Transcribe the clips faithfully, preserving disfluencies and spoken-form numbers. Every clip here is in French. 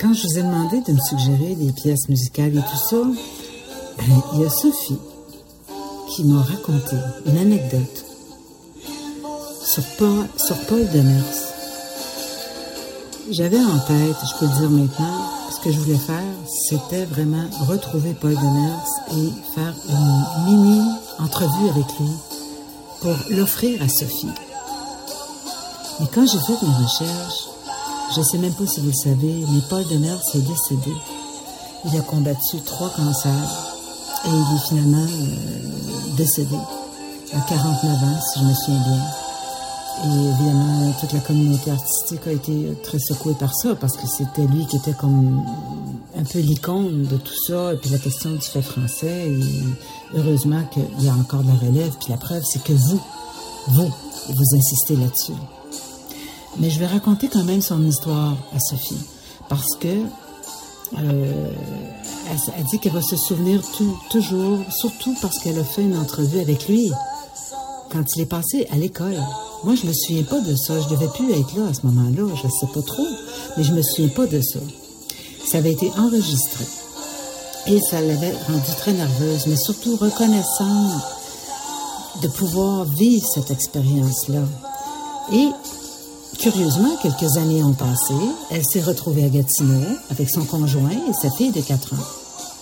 quand je vous ai demandé de me suggérer des pièces musicales et tout ça, ben, il y a Sophie qui m'a raconté une anecdote sur Paul, sur Paul Demers. J'avais en tête, je peux le dire maintenant, ce que je voulais faire, c'était vraiment retrouver Paul Demers et faire une mini-entrevue avec lui pour l'offrir à Sophie. Mais quand j'ai fait mes recherches, je ne sais même pas si vous le savez, mais Paul Demers est décédé. Il a combattu trois cancers et il est finalement euh, décédé à quarante-neuf ans, si je me souviens bien. Et évidemment, toute la communauté artistique a été très secouée par ça, parce que c'était lui qui était comme un peu l'icône de tout ça, et puis la question du fait français, et heureusement qu'il y a encore de la relève, puis la preuve, c'est que vous, vous, vous insistez là-dessus. Mais je vais raconter quand même son histoire à Sophie, parce que euh, elle, elle dit qu'elle va se souvenir tout, toujours, surtout parce qu'elle a fait une entrevue avec lui quand il est passé à l'école. Moi, je me souviens pas de ça. Je devais plus être là à ce moment-là. Je sais pas trop, mais je me souviens pas de ça. Ça avait été enregistré. Et ça l'avait rendue très nerveuse, mais surtout reconnaissante de pouvoir vivre cette expérience-là. Et, curieusement, quelques années ont passé. Elle s'est retrouvée à Gatineau avec son conjoint et sa fille de quatre ans.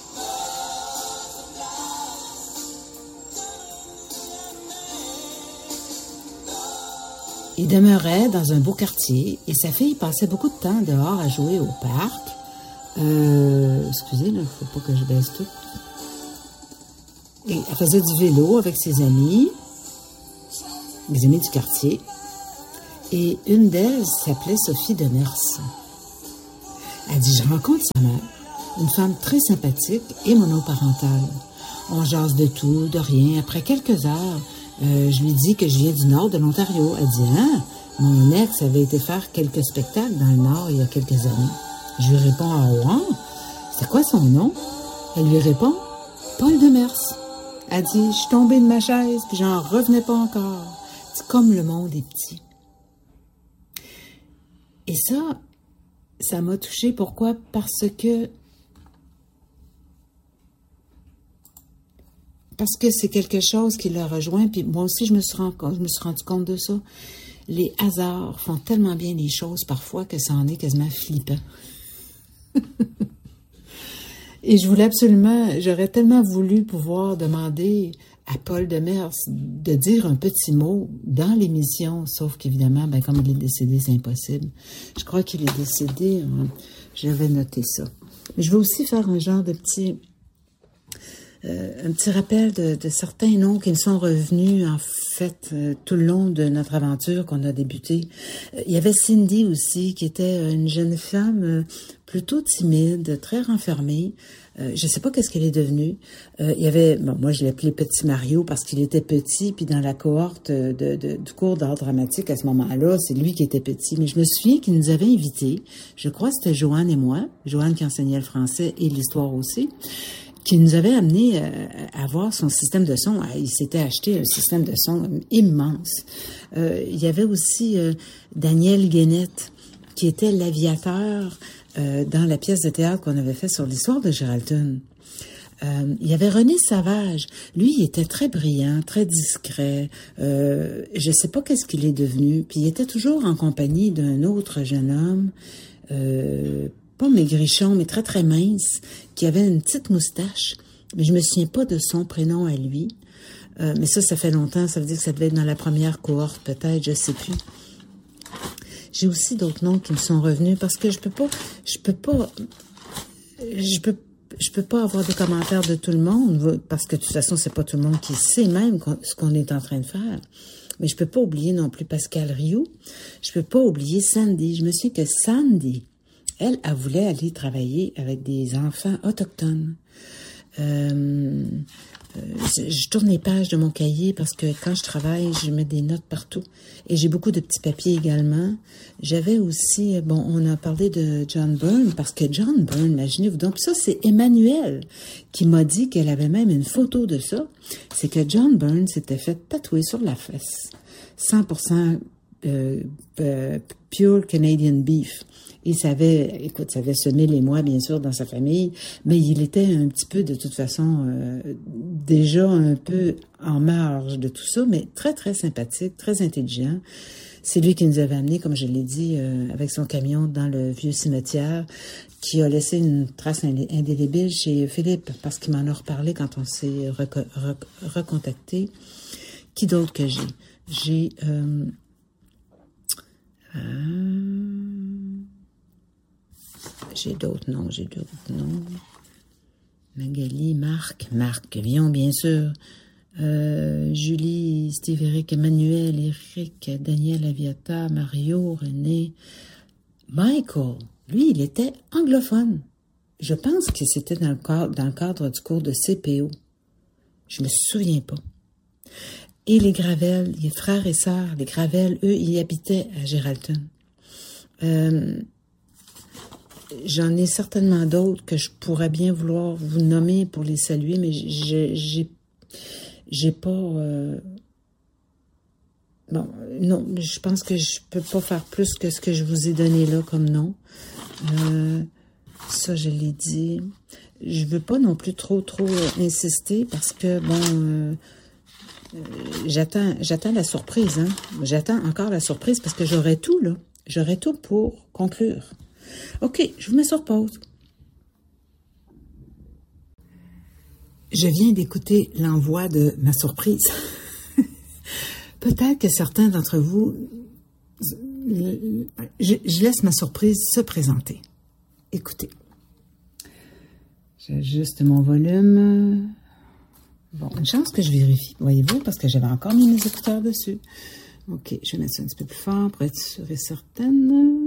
Il demeurait dans un beau quartier et sa fille passait beaucoup de temps dehors à jouer au parc. Euh, excusez, il ne faut pas que je baisse tout. Et elle faisait du vélo avec ses amis, les amis du quartier. Et une d'elles s'appelait Sophie Demers. Elle dit, je rencontre sa mère, une femme très sympathique et monoparentale. On jase de tout, de rien. Après quelques heures, Euh, je lui dis que je viens du nord de l'Ontario. Elle dit, hein, mon ex avait été faire quelques spectacles dans le nord il y a quelques années. Je lui réponds, ah ouais, c'est quoi son nom? Elle lui répond, Paul Demers. Elle dit, je suis tombée de ma chaise, puis j'en revenais pas encore. C'est comme le monde est petit. Et ça, ça m'a touchée. Pourquoi? Parce que Parce que c'est quelque chose qui l'a rejoint, puis moi aussi, je me suis rendu, je me suis rendu compte de ça. Les hasards font tellement bien les choses parfois que ça en est quasiment flippant. Et je voulais absolument, j'aurais tellement voulu pouvoir demander à Paul Demers de dire un petit mot dans l'émission, sauf qu'évidemment, ben, comme il est décédé, c'est impossible. Je crois qu'il est décédé, hein, j'avais noté ça. Mais je vais aussi faire un genre de petit... Euh, un petit rappel de, de certains noms qui nous sont revenus, en fait, euh, tout le long de notre aventure qu'on a débutée. Euh, il y avait Cindy aussi, qui était une jeune femme euh, plutôt timide, très renfermée. Euh, je sais pas qu'est-ce qu'elle est devenue. Euh, il y avait, bon, moi je l'appelais Petit Mario parce qu'il était petit, puis dans la cohorte de, de, du cours d'art dramatique à ce moment-là, c'est lui qui était petit. Mais je me souviens qu'il nous avait invités, je crois que c'était Joanne et moi, Joanne qui enseignait le français et l'histoire aussi, qui nous avait amené à voir son système de son. Il s'était acheté un système de son immense. Euh, il y avait aussi euh, Daniel Guénette, qui était l'aviateur euh, dans la pièce de théâtre qu'on avait fait sur l'histoire de Geraldton. Euh, il y avait René Savage. Lui, il était très brillant, très discret. Euh, je sais pas qu'est-ce qu'il est devenu. Puis il était toujours en compagnie d'un autre jeune homme, euh, pas maigrichon, mais très, très mince, qui avait une petite moustache. Mais je me souviens pas de son prénom à lui. Euh, mais ça, ça fait longtemps. Ça veut dire que ça devait être dans la première cohorte, peut-être, je sais plus. J'ai aussi d'autres noms qui me sont revenus parce que je peux pas, je peux pas, je peux, je peux pas avoir des commentaires de tout le monde parce que de toute façon, c'est pas tout le monde qui sait même ce qu'on est en train de faire. Mais je peux pas oublier non plus Pascal Rioux. Je peux pas oublier Sandy. Je me souviens que Sandy, Elle, elle voulait aller travailler avec des enfants autochtones. Euh, euh, je, je tourne les pages de mon cahier parce que quand je travaille, je mets des notes partout. Et j'ai beaucoup de petits papiers également. J'avais aussi, bon, on a parlé de John Byrne parce que John Byrne, imaginez-vous donc, ça c'est Emmanuel qui m'a dit qu'elle avait même une photo de ça. C'est que John Byrne s'était fait tatouer sur la fesse. cent pour cent euh, euh, pure Canadian beef. Il savait, écoute, ça avait semé les mois, bien sûr, dans sa famille, mais il était un petit peu, de toute façon, euh, déjà un peu en marge de tout ça, mais très, très sympathique, très intelligent. C'est lui qui nous avait amenés, comme je l'ai dit, euh, avec son camion dans le vieux cimetière, qui a laissé une trace indélébile chez Philippe, parce qu'il m'en a reparlé quand on s'est reco- rec- recontacté. Qui d'autre que j'ai? J'ai... Euh, euh, j'ai d'autres noms, j'ai d'autres noms. Magali, Marc, Marc Vion, bien sûr. Euh, Julie, Steve, Eric, Emmanuel, Eric, Daniel, Aviata, Mario, René. Michael, lui, il était anglophone. Je pense que c'était dans le cadre, dans le cadre du cours de C P O. Je me souviens pas. Et les Gravel, les frères et sœurs, les Gravel, eux, ils habitaient à Geraldton. Euh, j'en ai certainement d'autres que je pourrais bien vouloir vous nommer pour les saluer, mais j'ai, j'ai, j'ai pas... Euh, bon, non, je pense que je peux pas faire plus que ce que je vous ai donné là comme nom. Euh, ça, je l'ai dit. Je veux pas non plus trop, trop insister parce que, bon... Euh, Euh, j'attends, j'attends la surprise, hein. J'attends encore la surprise parce que j'aurai tout, là. J'aurai tout pour conclure. OK, je vous mets sur pause. Je viens d'écouter l'envoi de ma surprise. Peut-être que certains d'entre vous... Je, je laisse ma surprise se présenter. Écoutez. J'ajuste mon volume... Bon, une chance que je vérifie, voyez-vous, parce que j'avais encore mis mes écouteurs dessus. OK, je vais mettre ça un petit peu plus fort pour être sûre et certaine.